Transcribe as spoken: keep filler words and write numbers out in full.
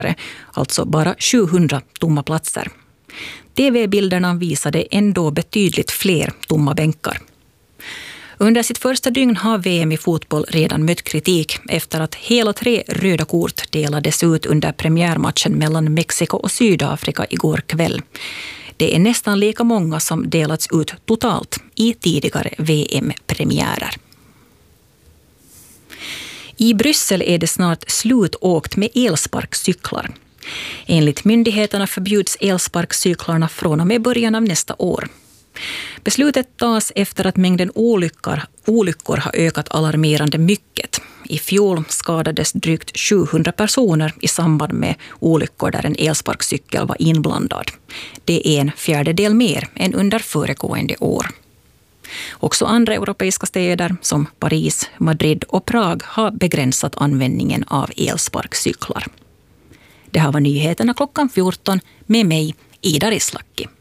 alltså bara sjuhundra tomma platser. T V-bilderna visade ändå betydligt fler tomma bänkar. Under sitt första dygn har V M i fotboll redan mött kritik efter att hela tre röda kort delades ut under premiärmatchen mellan Mexiko och Sydafrika igår kväll. Det är nästan lika många som delats ut totalt i tidigare V M-premiärer. I Bryssel är det snart slutåkt med elsparkcyklar. Enligt myndigheterna förbjuds elsparkcyklarna från och med början av nästa år. Beslutet tas efter att mängden olyckor, olyckor har ökat alarmerande mycket. I fjol skadades drygt sjuhundra personer i samband med olyckor där en elsparkcykel var inblandad. Det är en fjärdedel mer än under föregående år. Också andra europeiska städer som Paris, Madrid och Prag har begränsat användningen av elsparkcyklar. Det här var nyheterna klockan fjorton med mig, Ida Rislaki.